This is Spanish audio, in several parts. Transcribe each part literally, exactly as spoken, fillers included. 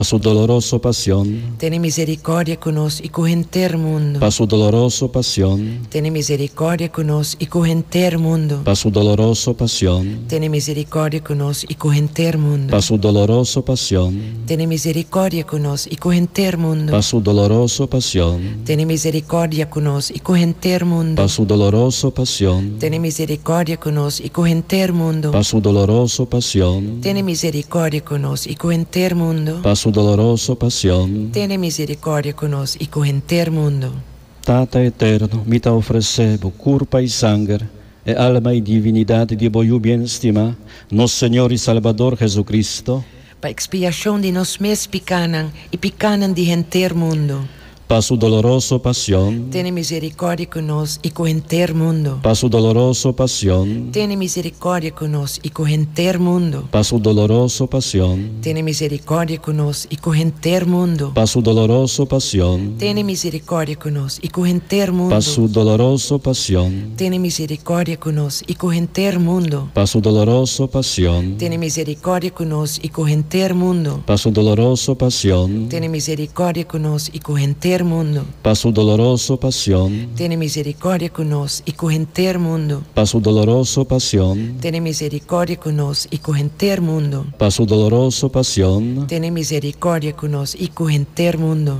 a su dolorosa pasión, Tiene misericordia conosco y cogenter mundo. pa su dolorosa pasión, Tiene misericordia conosco y cogenter mundo. pa su dolorosa pasión, Tiene misericordia conosco y cogenter mundo. pa su dolorosa pasión, Tiene misericordia conosco y cogenter mundo. pa su dolorosa pasión, Tiene misericordia conosco y cogenter mundo. pa su dolorosa pasión, Tiene misericordia conosco y cogenter mundo. pa su dolorosa pasión, Tiene misericordia conosco y cogenter mundo. pa su dolorosa pasión. Tiene misericordia conosco y cogenter mundo. Tata eterno, mi te ofrecebo curpa y sangre, e alma y divinidad de voyu bien estima, nos Señor y Salvador Jesucristo, Pa expiación de nos mes picanan y picanan de genter mundo. pa su dolorosa pasión, Tiene misericordia conosco y cogenter mundo. pa su dolorosa pasión, Tiene misericordia conosco y cogenter mundo. pa su dolorosa pasión, Tiene misericordia conosco y cogenter mundo. pa su dolorosa pasión, Tiene misericordia conosco y cogenter mundo. pa su dolorosa pasión, Tiene misericordia conosco y cogenter mundo. pa su dolorosa pasión, Tiene misericordia conosco y cogenter mundo. pa su dolorosa pasión, Tiene misericordia conosco y cogenter mundo. pa su dolorosa pasión, Tiene misericordia conosco y cogenter mundo. pa su dolorosa pasión, Tiene misericordia conosco y cogenter mundo. pa su dolorosa pasión. Tiene misericordia conosco y cogenter mundo.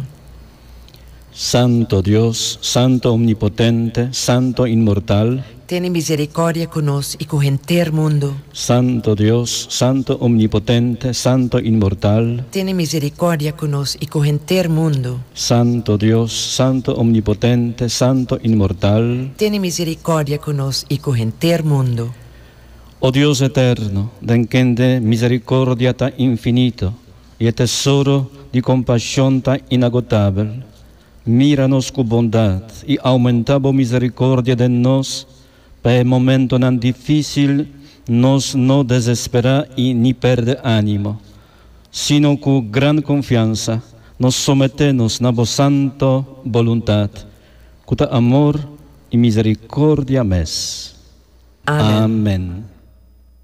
Santo Dios, Santo Omnipotente, Santo Inmortal, Tiene misericordia conosco y cogenter mundo. Santo Dios, Santo Omnipotente, Santo Inmortal, Tiene misericordia conosco y cogenter mundo. Santo Dios, Santo Omnipotente, Santo Inmortal. Tiene misericordia conosco y cogenter mundo. Oh Dios eterno, den quende misericordia ta infinito y el tesoro de compasión ta inagotable, míranos con bondad y aumentabo misericordia de nos, para el momento tan difícil nos no desespera y ni perde ánimo, sino con gran confianza nos sometemos a vos santo voluntad, con amor y misericordia mes. Amén. Amén.